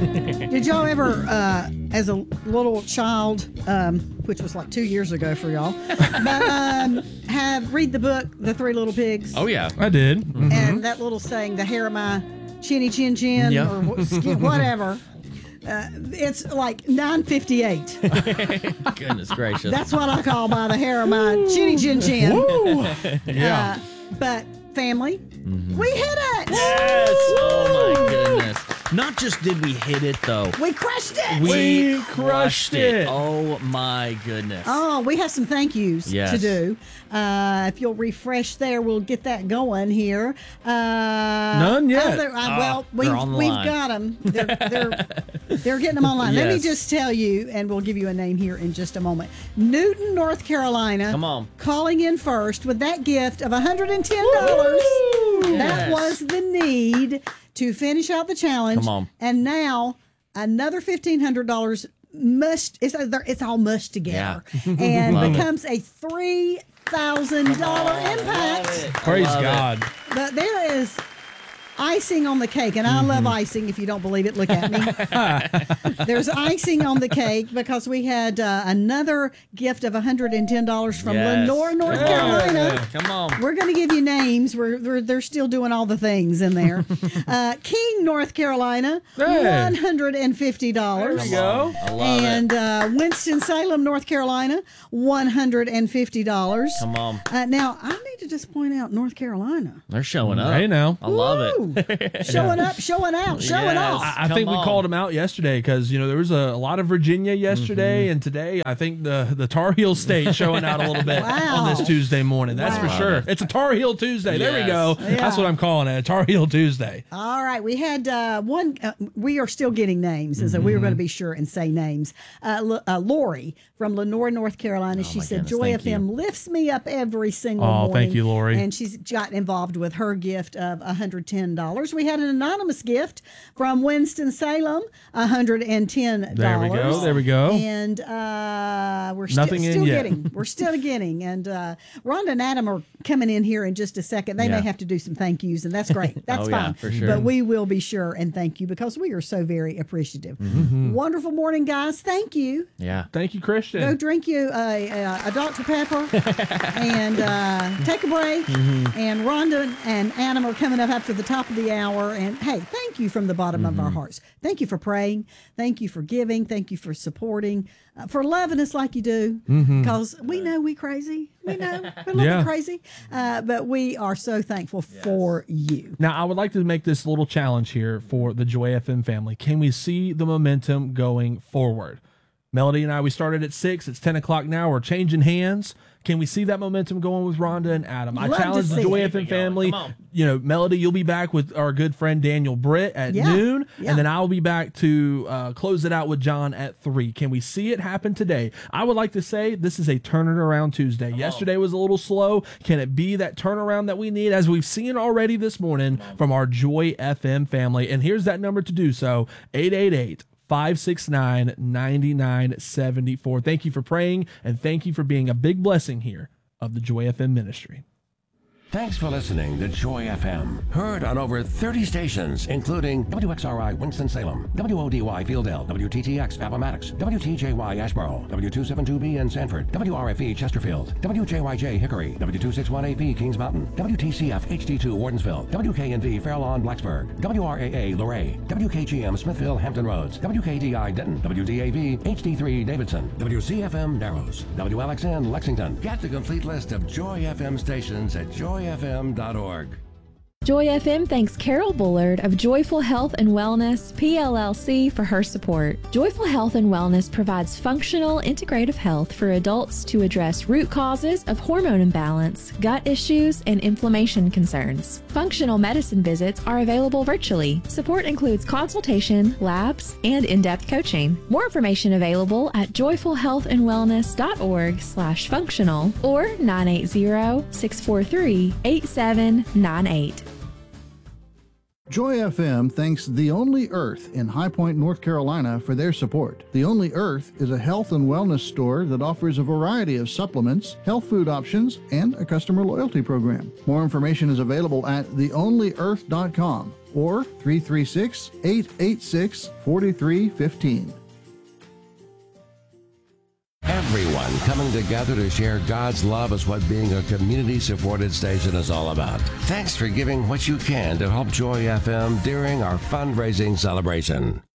Did y'all ever, as a little child, which was like 2 years ago for y'all, but read the book, The Three Little Pigs? Oh, yeah. I did. Mm-hmm. And that little saying, the hair of my chinny chin chin, Yep. or whatever. It's like 9:58. Goodness gracious. That's what I call by the hair of my chinny chin chin. Yeah. But family, we hit it. Yes! Oh, my goodness. Not just did we hit it, though. We crushed it. We crushed it. Oh, my goodness. Oh, we have some thank yous Yes. to do. If you'll refresh there, we'll get that going here. None yet. Well, they're on the we've line. got them. They're getting them online. Let me Yes. just tell you, and we'll give you a name here in just a moment. Newton, North Carolina. Come on. Calling in first with that gift of $110. That Yes. was the need to finish out the challenge. Come on. And now another $1,500 it's all mushed together and Love it. becomes a $3,000 impact. Praise Love it. God. But there is icing on the cake, and I love icing. If you don't believe it, look at me. There's icing on the cake because we had another gift of $110 from Yes. Lenore, North Carolina. Come on. We're going to give you names. They're still doing all the things in there. King, North Carolina, Hey. $150. There you go. I love it. And Winston-Salem, North Carolina, $150. Come on. Now, I need to just point out North Carolina. They're showing up. Hey, now. I love it. Woo! Showing up, showing out, showing Yes. off. I think we Come called on. them out yesterday because there was a lot of Virginia yesterday, and today I think the Tar Heel State showing out a little bit Wow. on this Tuesday morning. That's for Wow. sure. It's a Tar Heel Tuesday. There we Yes. go. Yeah. That's what I'm calling it. A Tar Heel Tuesday. All right, we had one. We are still getting names, and so we were going to be sure and say names. Lori from Lenore, North Carolina. She my said, goodness, "Joy thank FM you. lifts me up every single Oh, morning." thank you, Lori. And she's got involved with her gift of $110. We had an anonymous gift from Winston-Salem, $110. There we go. There we go. And we're Nothing in still yet. getting. We're still getting. And Rhonda and Adam are coming in here in just a second. They Yeah. may have to do some thank yous, and that's great. That's Oh, fine. yeah, for sure. But we will be sure and thank you because we are so very appreciative. Mm-hmm. Wonderful morning, guys. Thank you. Yeah. Thank you, Go Christian. drink you a Dr. Pepper and take a break. And Rhonda and Adam are coming up after the top of the hour. And hey, thank you from the bottom of our hearts. Thank you for praying. Thank you for giving. Thank you for supporting, for loving us like you do. Because we know we crazy. We know we're a little Yeah. bit crazy. But we are so thankful for you. Now, I would like to make this little challenge here for the Joy FM family. Can we see the momentum going forward? Melody and I, we started at 6. It's 10 o'clock now. We're changing hands. Can we see that momentum going with Rhonda and Adam? I Love to challenge the see Joy it. FM family. Come on. Melody, you'll be back with our good friend Daniel Britt at Yeah. noon, Yeah. and then I'll be back to close it out with John at 3. Can we see it happen today? I would like to say this is a turn it around Tuesday. Yesterday was a little slow. Can it be that turnaround that we need, as we've seen already this morning from our Joy FM family? And here's that number to do so: 888-569-9974. Thank you for praying, and thank you for being a big blessing here of the Joy FM ministry. Thanks for listening to Joy FM. Heard on over 30 stations, including WXRI Winston-Salem, WODY Fieldale, WTTX Appomattox, WTJY Asheboro, W272B in Sanford, WRFE Chesterfield, WJYJ Hickory, W261AP Kings Mountain, WTCF HD2 Wardensville, WKNV Fairlawn Blacksburg, WRAA Luray, WKGM Smithville Hampton Roads, WKDI Denton, WDAV HD3 Davidson, WCFM Narrows, WLXN Lexington. Get the complete list of Joy FM stations at joyfm.org. Joy FM thanks Carol Bullard of Joyful Health and Wellness, PLLC, for her support. Joyful Health and Wellness provides functional, integrative health for adults to address root causes of hormone imbalance, gut issues, and inflammation concerns. Functional medicine visits are available virtually. Support includes consultation, labs, and in-depth coaching. More information available at joyfulhealthandwellness.org/functional or 980-643-8798. Joy FM thanks The Only Earth in High Point, North Carolina for their support. The Only Earth is a health and wellness store that offers a variety of supplements, health food options, and a customer loyalty program. More information is available at theonlyearth.com. or 336-886-4315. Everyone coming together to share God's love is what being a community-supported station is all about. Thanks for giving what you can to help Joy FM during our fundraising celebration.